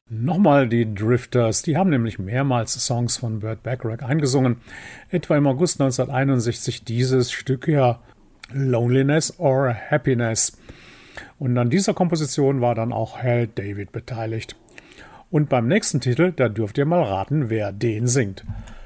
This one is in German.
Nochmal die Drifters, die haben nämlich mehrmals Songs von Burt Bacharach eingesungen, etwa im August 1961 dieses Stück ja Loneliness or Happiness. Und an dieser Komposition war dann auch Hal David beteiligt. Und beim nächsten Titel, da dürft ihr mal raten, wer den singt.